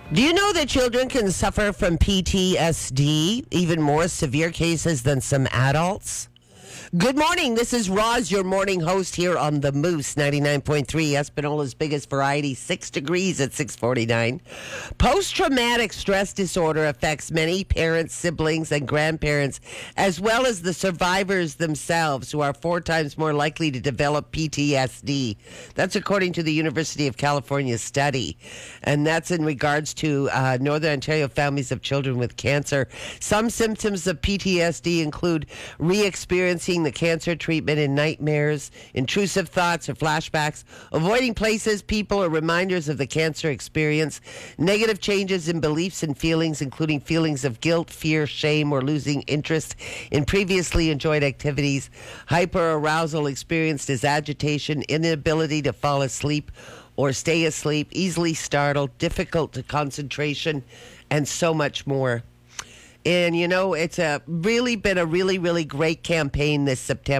Do you know that children can suffer from PTSD, even more severe cases than some adults? Good morning. This is Roz, your morning host here on the Moose 99.3, Espanola's biggest variety, 6 degrees at 6:49. Post-traumatic stress disorder affects many parents, siblings, and grandparents, as well as the survivors themselves, who are 4 times more likely to develop PTSD. That's according to the University of California study. And that's in regards to Northern Ontario families of children with cancer. Some symptoms of PTSD include re-experiencing the cancer treatment in nightmares, intrusive thoughts or flashbacks, avoiding places, people, or reminders of the cancer experience, negative changes in beliefs and feelings, including feelings of guilt, fear, shame, or losing interest in previously enjoyed activities, hyperarousal experienced as agitation, inability to fall asleep or stay asleep, easily startled, difficult to concentration, and so much more. And, you know, it's really been a really, really great campaign this September.